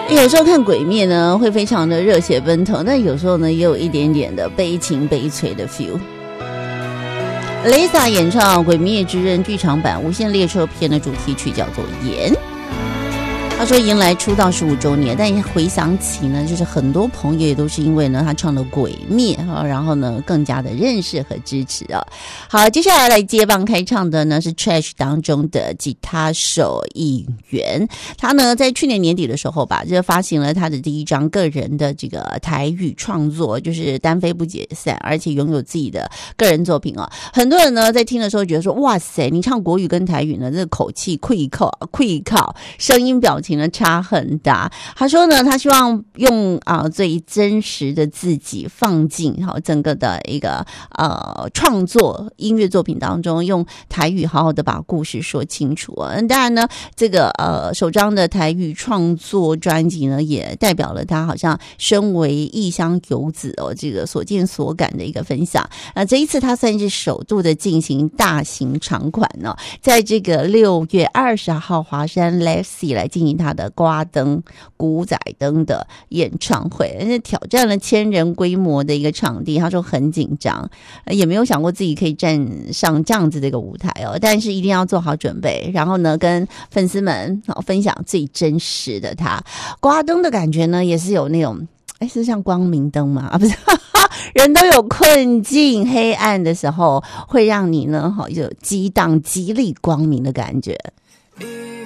有时候看鬼灭呢会非常的热血奔腾，但有时候呢也有一点点的悲情悲催的 feel。 Lisa 演唱《鬼灭之刃》剧场版无限列车篇的主题曲叫做《炎》。他说迎来出道15周年，但回想起呢，就是很多朋友也都是因为呢他唱的《鬼灭》然后呢更加的认识和支持啊。好，接下来来接棒开唱的呢是 Trash 当中的吉他手应援，他呢在去年年底的时候吧，就发行了他的第一张个人的这个台语创作，就是单飞不解散，而且拥有自己的个人作品啊。很多人呢在听的时候觉得说，哇塞，你唱国语跟台语呢，这个口气溃靠，声音表情呢差很大。他说呢，他希望用最真实的自己放进整个的一个创作音乐作品当中，用台语好好的把故事说清楚啊。当然呢，这个首张的台语创作专辑呢，也代表了他好像身为异乡游子这个所见所感的一个分享。这一次他算是首度的进行大型场馆呢，在这个6月20号华山 Lexi 来进行他的刮灯古仔灯的演唱会，挑战了1000人规模的一个场地。他说很紧张，也没有想过自己可以站上这样子的一个舞台但是一定要做好准备，然后呢跟粉丝们分享最真实的他。刮灯的感觉呢也是有那种是像光明灯吗？不是人都有困境黑暗的时候，会让你呢有激荡激励光明的感觉。